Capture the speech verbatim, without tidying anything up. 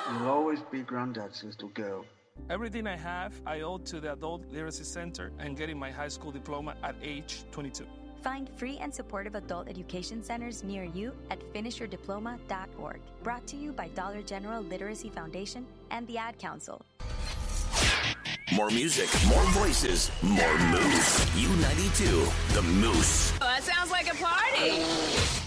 You'll always be granddad's little girl. Everything I have, I owe to the Adult Literacy Center and getting my high school diploma at age twenty-two. Find free and supportive adult education centers near you at finish your diploma dot org. Brought to you by Dollar General Literacy Foundation and the Ad Council. More music, more voices, more moose. U ninety-two, the Moose. Oh, that sounds like a party.